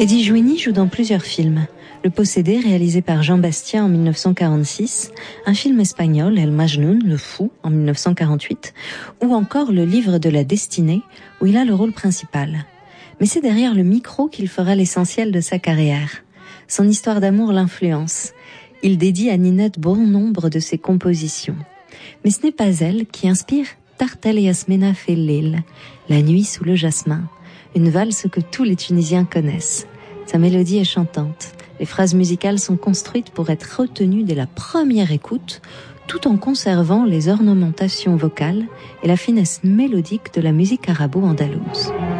Eddie Jouini joue dans plusieurs films. Le Possédé, réalisé par Jean Bastien en 1946, un film espagnol, El Majnun, le Fou, en 1948, ou encore Le Livre de la Destinée, où il a le rôle principal. Mais c'est derrière le micro qu'il fera l'essentiel de sa carrière. Son histoire d'amour l'influence. Il dédie à Ninette bon nombre de ses compositions. Mais ce n'est pas elle qui inspire Tartel Yasmena Fellil, La nuit sous le jasmin, une valse que tous les Tunisiens connaissent. Sa mélodie est chantante. Les phrases musicales sont construites pour être retenues dès la première écoute, tout en conservant les ornementations vocales et la finesse mélodique de la musique arabo-andalouse.